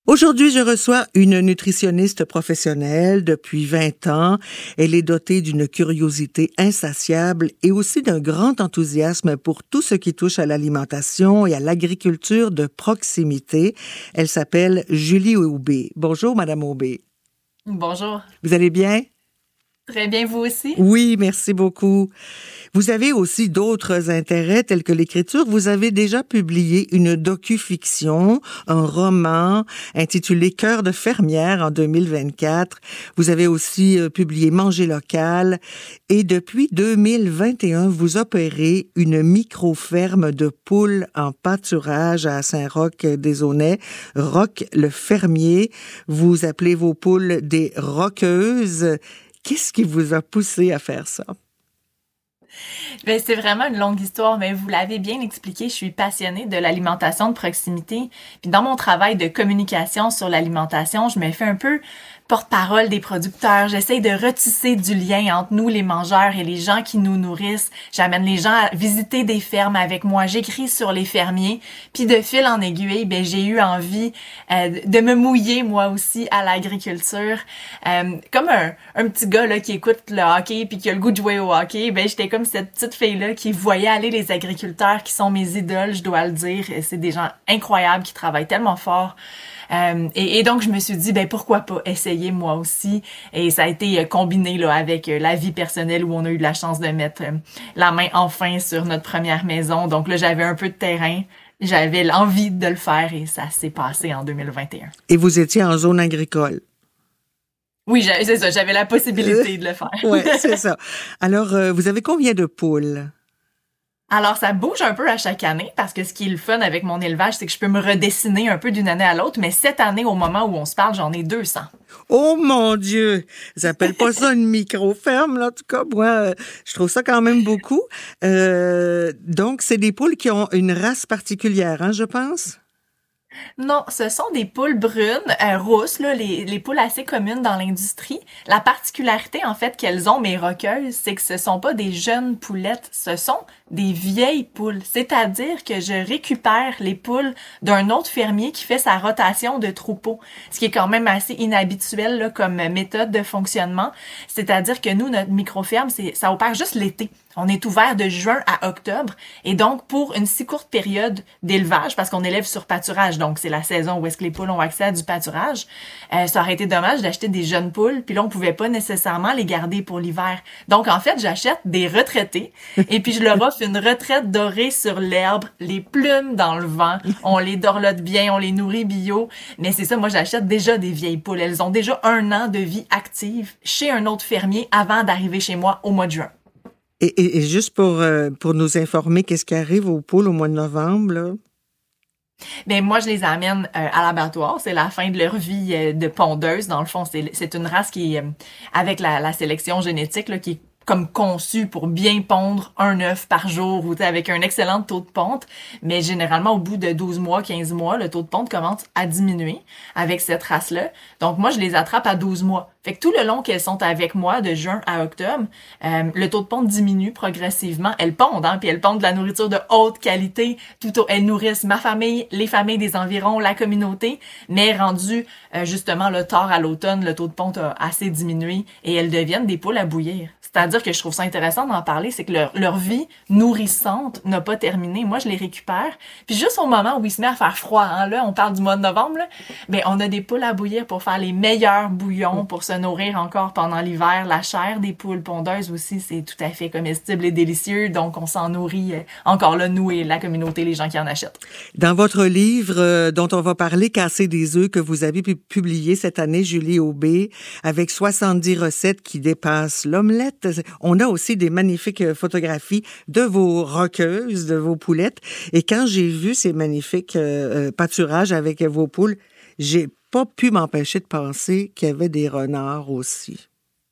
Aujourd'hui, je reçois une nutritionniste professionnelle depuis 20 ans. Elle est dotée d'une curiosité insatiable et aussi d'un grand enthousiasme pour tout ce qui touche à l'alimentation et à l'agriculture de proximité. Elle s'appelle Julie Aubé. Bonjour, Madame Aubé. Bonjour. Vous allez bien? Très bien, vous aussi? Oui, merci beaucoup. Vous avez aussi d'autres intérêts tels que l'écriture. Vous avez déjà publié une docu-fiction, un roman intitulé Cœur de fermière en 2024. Vous avez aussi publié Manger local. Et depuis 2021, vous opérez une micro-ferme de poules en pâturage à Saint-Roch-des-Aunais, Roch le fermier. Vous appelez vos poules des roqueuses. Qu'est-ce qui vous a poussé à faire ça? Ben, c'est vraiment une longue histoire, mais vous l'avez bien expliqué, je suis passionnée de l'alimentation de proximité. Puis dans mon travail de communication sur l'alimentation, je me fais un peu porte-parole des producteurs. J'essaye de retisser du lien entre nous, les mangeurs, et les gens qui nous nourrissent. J'amène les gens à visiter des fermes avec moi. J'écris sur les fermiers. Puis de fil en aiguille, ben j'ai eu envie de me mouiller moi aussi à l'agriculture. Comme un petit gars là qui écoute le hockey puis qui a le goût de jouer au hockey, ben j'étais comme cette petite fille-là qui voyait aller les agriculteurs qui sont mes idoles, je dois le dire. C'est des gens incroyables qui travaillent tellement fort. Et donc, je me suis dit, ben pourquoi pas essayer moi aussi. Et ça a été combiné là avec la vie personnelle où on a eu la chance de mettre la main enfin sur notre première maison. Donc là, j'avais un peu de terrain. J'avais l'envie de le faire et ça s'est passé en 2021. Et vous étiez en zone agricole? Oui, c'est ça. J'avais la possibilité de le faire. Oui, c'est ça. Alors, vous avez combien de poules? Alors, ça bouge un peu à chaque année parce que ce qui est le fun avec mon élevage, c'est que je peux me redessiner un peu d'une année à l'autre. Mais cette année, au moment où on se parle, j'en ai 200. Oh mon Dieu! Ils appellent pas ça une micro-ferme, là. En tout cas, moi, je trouve ça quand même beaucoup. Donc, c'est des poules qui ont une race particulière, hein, je pense? Non, ce sont des poules brunes, rousses, là, les poules assez communes dans l'industrie. La particularité, en fait, qu'elles ont, mes roqueuses, c'est que ce sont pas des jeunes poulettes, ce sont des vieilles poules. C'est-à-dire que je récupère les poules d'un autre fermier qui fait sa rotation de troupeaux, ce qui est quand même assez inhabituel là, comme méthode de fonctionnement. C'est-à-dire que nous, notre micro-ferme, ça opère juste l'été. On est ouvert de juin à octobre et donc pour une si courte période d'élevage, parce qu'on élève sur pâturage, donc c'est la saison où est-ce que les poules ont accès à du pâturage, ça aurait été dommage d'acheter des jeunes poules, puis là on pouvait pas nécessairement les garder pour l'hiver. Donc en fait, j'achète des retraités et puis je leur offre une retraite dorée sur l'herbe, les plumes dans le vent, on les dorlote bien, on les nourrit bio, mais c'est ça, moi j'achète déjà des vieilles poules. Elles ont déjà 1 an de vie active chez un autre fermier avant d'arriver chez moi au mois de juin. Et juste pour nous informer, qu'est-ce qui arrive aux poules au mois de novembre, là? Ben moi je les amène à l'abattoir, c'est la fin de leur vie de pondeuse dans le fond, c'est une race qui avec la sélection génétique là, qui est comme conçue pour bien pondre un œuf par jour ou avec un excellent taux de ponte, mais généralement au bout de 12 mois, 15 mois, le taux de ponte commence à diminuer avec cette race-là. Donc moi je les attrape à 12 mois. Fait que tout le long qu'elles sont avec moi, de juin à octobre, le taux de ponte diminue progressivement. Elles pondent, hein, puis elles pondent de la nourriture de haute qualité. Elles nourrissent ma famille, les familles des environs, la communauté. Mais rendu justement le tard à l'automne, le taux de ponte a assez diminué et elles deviennent des poules à bouillir. C'est-à-dire que je trouve ça intéressant d'en parler, c'est que leur vie nourrissante n'a pas terminé. Moi, je les récupère. Puis juste au moment où il se met à faire froid, hein, là, on parle du mois de novembre, là, ben on a des poules à bouillir pour faire les meilleurs bouillons, pour se nourrir encore pendant l'hiver. La chair des poules pondeuses aussi, c'est tout à fait comestible et délicieux. Donc, on s'en nourrit encore là, nous et la communauté, les gens qui en achètent. Dans votre livre dont on va parler, Casser des œufs, que vous avez publié cette année, Julie Aubé, avec 70 recettes qui dépassent l'omelette, on a aussi des magnifiques photographies de vos roqueuses, de vos poulettes. Et quand j'ai vu ces magnifiques pâturages avec vos poules, j'ai pas pu m'empêcher de penser qu'il y avait des renards aussi.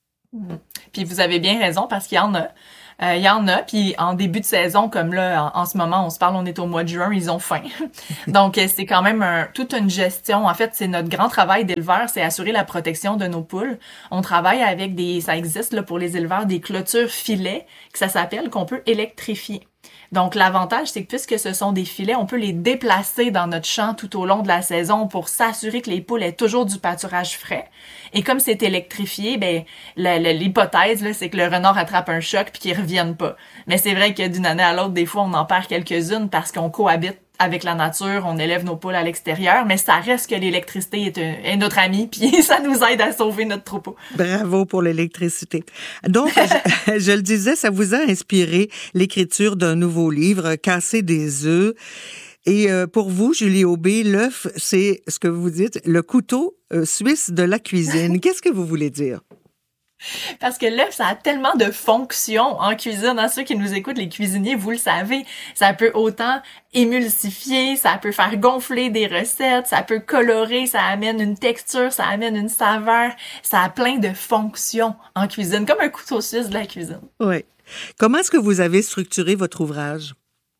Puis vous avez bien raison parce qu'il y en a. Il y en a, puis en début de saison, comme là, en ce moment, on se parle, on est au mois de juin, ils ont faim. Donc, c'est quand même toute une gestion. En fait, c'est notre grand travail d'éleveur, c'est assurer la protection de nos poules. On travaille avec ça existe là pour les éleveurs, des clôtures filets, que ça s'appelle, qu'on peut électrifier. Donc, l'avantage, c'est que puisque ce sont des filets, on peut les déplacer dans notre champ tout au long de la saison pour s'assurer que les poules aient toujours du pâturage frais. Et comme c'est électrifié, ben l'hypothèse, là, c'est que le renard attrape un choc puis qu'il revienne pas. Mais c'est vrai que d'une année à l'autre, des fois, on en perd quelques-unes parce qu'on cohabite avec la nature, on élève nos poules à l'extérieur, mais ça reste que l'électricité est notre ami, puis ça nous aide à sauver notre troupeau. Bravo pour l'électricité. Donc, je le disais, ça vous a inspiré l'écriture d'un nouveau livre, Casser des œufs. Et pour vous, Julie Aubé, l'œuf, c'est ce que vous dites, le couteau suisse de la cuisine. Qu'est-ce que vous voulez dire? Parce que l'œuf, ça a tellement de fonctions en cuisine. À ceux qui nous écoutent, les cuisiniers, vous le savez, ça peut autant émulsifier, ça peut faire gonfler des recettes, ça peut colorer, ça amène une texture, ça amène une saveur. Ça a plein de fonctions en cuisine, comme un couteau suisse de la cuisine. Oui. Comment est-ce que vous avez structuré votre ouvrage?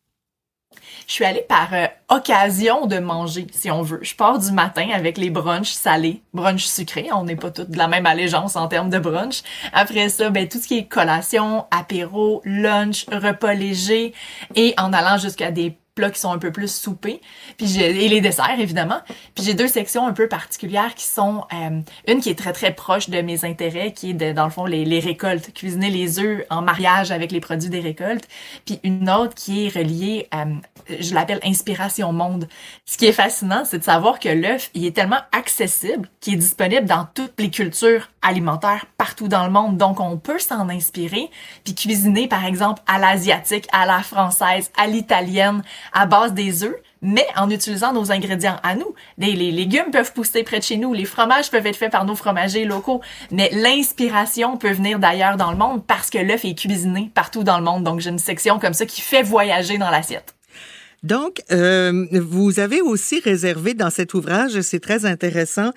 Je suis allée par occasion de manger, si on veut. Je pars du matin avec les brunchs salés, brunchs sucrés. On n'est pas toutes de la même allégeance en termes de brunch. Après ça, ben tout ce qui est collation, apéro, lunch, repas léger et en allant jusqu'à des plats qui sont un peu plus soupés, et les desserts évidemment. Puis j'ai deux sections un peu particulières qui sont une qui est très très proche de mes intérêts, qui est dans le fond les récoltes, cuisiner les œufs en mariage avec les produits des récoltes, puis une autre qui est reliée je l'appelle Inspiration Monde. Ce qui est fascinant, c'est de savoir que l'œuf, il est tellement accessible qu'il est disponible dans toutes les cultures alimentaires partout dans le monde. Donc, on peut s'en inspirer puis cuisiner, par exemple, à l'asiatique, à la française, à l'italienne, à base des œufs, mais en utilisant nos ingrédients à nous. Les légumes peuvent pousser près de chez nous, les fromages peuvent être faits par nos fromagers locaux, mais l'inspiration peut venir d'ailleurs dans le monde parce que l'œuf est cuisiné partout dans le monde. Donc, j'ai une section comme ça qui fait voyager dans l'assiette. Donc, vous avez aussi réservé dans cet ouvrage, c'est très intéressant,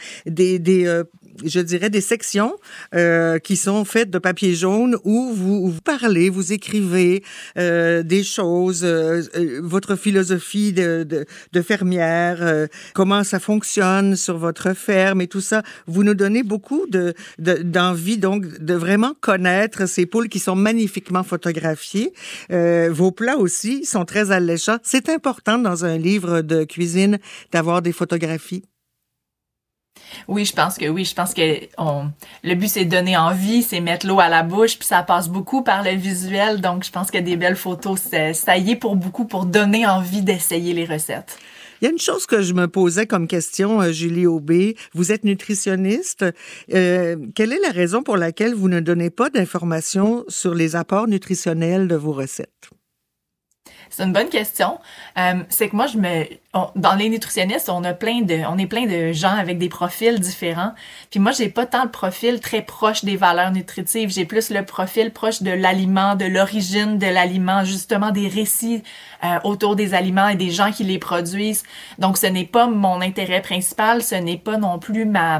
je dirais des sections qui sont faites de papier jaune où vous parlez, vous écrivez des choses, votre philosophie de fermière, comment ça fonctionne sur votre ferme et tout ça. Vous nous donnez beaucoup d'envie donc de vraiment connaître ces poules qui sont magnifiquement photographiées. Vos plats aussi sont très alléchants. C'est important dans un livre de cuisine d'avoir des photographies. Oui, je pense que oui. Je pense que le but, c'est de donner envie, c'est mettre l'eau à la bouche, puis ça passe beaucoup par le visuel. Donc, je pense que des belles photos, ça y est pour beaucoup pour donner envie d'essayer les recettes. Il y a une chose que je me posais comme question, Julie Aubé. Vous êtes nutritionniste. Quelle est la raison pour laquelle vous ne donnez pas d'informations sur les apports nutritionnels de vos recettes? C'est une bonne question. C'est que moi, dans les nutritionnistes, on est plein de gens avec des profils différents. Puis moi, j'ai pas tant le profil très proche des valeurs nutritives. J'ai plus le profil proche de l'aliment, de l'origine de l'aliment, justement des récits autour des aliments et des gens qui les produisent. Donc, ce n'est pas mon intérêt principal. Ce n'est pas non plus ma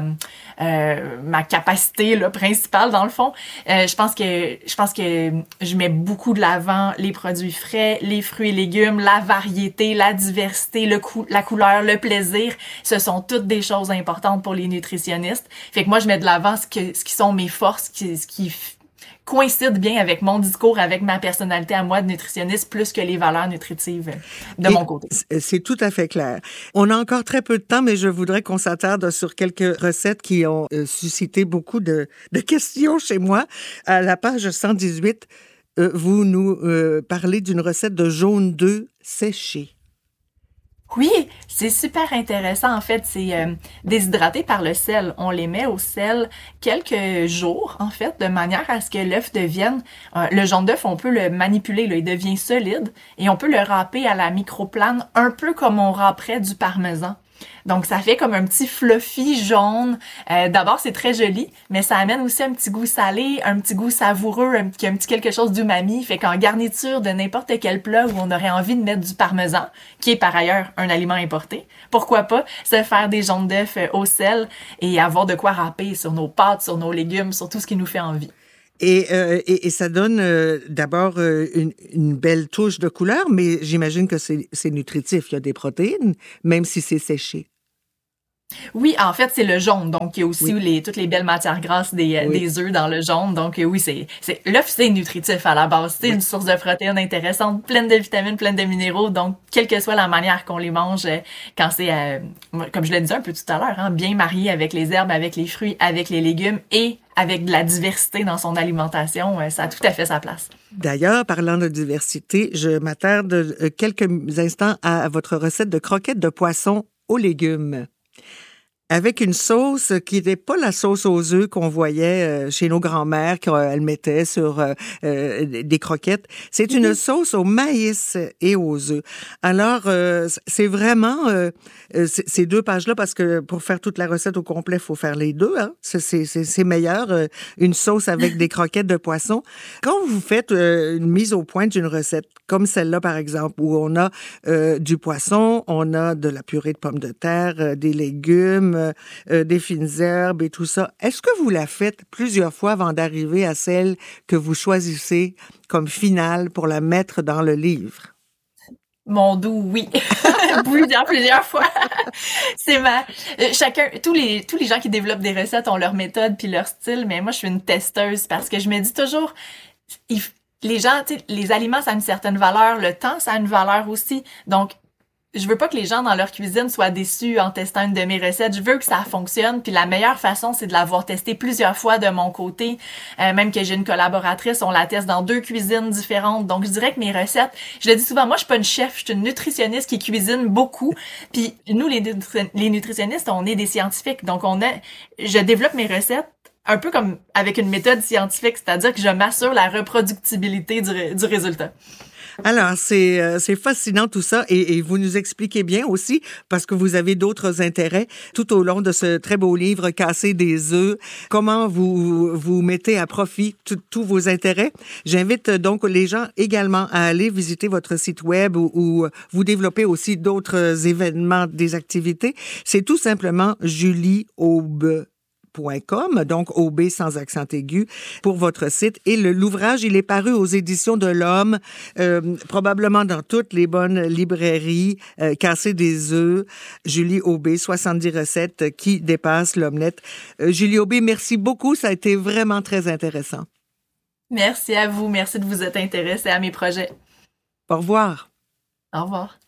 capacité là, principale dans le fond. Je pense que je mets beaucoup de l'avant les produits frais, les fruits et légumes, la variété, la diversité, la couleur, le plaisir. Ce sont toutes des choses importantes pour les nutritionnistes. Fait que moi, je mets de l'avant ce qui sont mes forces, ce qui coïncide bien avec mon discours, avec ma personnalité à moi de nutritionniste, plus que les valeurs nutritives de mon côté. C'est tout à fait clair. On a encore très peu de temps, mais je voudrais qu'on s'attarde sur quelques recettes qui ont suscité beaucoup de questions chez moi. À la page 118, vous nous parlez d'une recette de jaune d'œuf séché. Oui, c'est super intéressant. En fait, c'est déshydraté par le sel. On les met au sel quelques jours, en fait, de manière à ce que l'œuf devienne... le jaune d'œuf, on peut le manipuler, là, il devient solide, et on peut le râper à la microplane, un peu comme on râperait du parmesan. Donc, ça fait comme un petit fluffy jaune. D'abord, c'est très joli, mais ça amène aussi un petit goût salé, un petit goût savoureux, un petit quelque chose d'umami. Fait qu'en garniture de n'importe quel plat où on aurait envie de mettre du parmesan, qui est par ailleurs un aliment importé, pourquoi pas se faire des jaunes d'œufs au sel et avoir de quoi râper sur nos pâtes, sur nos légumes, sur tout ce qui nous fait envie. Et ça donne d'abord une belle touche de couleur, mais j'imagine que c'est nutritif. Il y a des protéines, même si c'est séché. Oui, en fait, c'est le jaune. Donc, il y a aussi Oui. toutes les belles matières grasses Oui. des œufs dans le jaune. Donc, oui, l'œuf, c'est nutritif à la base. C'est Oui. une source de protéines intéressante, pleine de vitamines, pleine de minéraux. Donc, quelle que soit la manière qu'on les mange, quand c'est, comme je le disais un peu tout à l'heure, hein, bien marié avec les herbes, avec les fruits, avec les légumes et avec de la diversité dans son alimentation, ça a tout à fait sa place. D'ailleurs, parlant de diversité, je m'attarde quelques instants à votre recette de croquettes de poisson aux légumes. Avec une sauce qui n'était pas la sauce aux œufs qu'on voyait chez nos grands-mères qu'elles mettaient sur des croquettes. C'est une sauce au maïs et aux œufs. Alors, c'est vraiment ces 2 pages-là, parce que pour faire toute la recette au complet, il faut faire les 2. Hein? C'est meilleur, une sauce avec des croquettes de poisson. Quand vous faites une mise au point d'une recette, comme celle-là, par exemple, où on a du poisson, on a de la purée de pommes de terre, des légumes, des fines herbes et tout ça. Est-ce que vous la faites plusieurs fois avant d'arriver à celle que vous choisissez comme finale pour la mettre dans le livre? Mon doux, oui. Plusieurs fois. Tous les gens qui développent des recettes ont leur méthode puis leur style, mais moi, je suis une testeuse parce que je me dis toujours, les gens, tu sais, les aliments, ça a une certaine valeur, le temps, ça a une valeur aussi. Donc, je veux pas que les gens dans leur cuisine soient déçus en testant une de mes recettes. Je veux que ça fonctionne. Puis la meilleure façon, c'est de l'avoir testé plusieurs fois de mon côté. Même que j'ai une collaboratrice, on la teste dans 2 cuisines différentes. Donc, je dirais que mes recettes, je le dis souvent, moi, je suis pas une chef, je suis une nutritionniste qui cuisine beaucoup. Puis nous, les nutritionnistes, on est des scientifiques. Donc, je développe mes recettes un peu comme avec une méthode scientifique, c'est-à-dire que je m'assure la reproductibilité du résultat. Alors, c'est fascinant tout ça et vous nous expliquez bien aussi parce que vous avez d'autres intérêts tout au long de ce très beau livre Casser des œufs. Comment vous mettez à profit tous vos intérêts. J'invite donc les gens également à aller visiter votre site web où vous développez aussi d'autres événements, des activités. C'est tout simplement julieaube.com, donc OB sans accent aigu, pour votre site. Et l'ouvrage, il est paru aux éditions de l'Homme, probablement dans toutes les bonnes librairies. Casser des œufs, Julie Aubé, 70 recettes qui dépassent l'omelette. Julie Aubé, merci beaucoup. Ça a été vraiment très intéressant. Merci à vous. Merci de vous être intéressé à mes projets. Au revoir. Au revoir.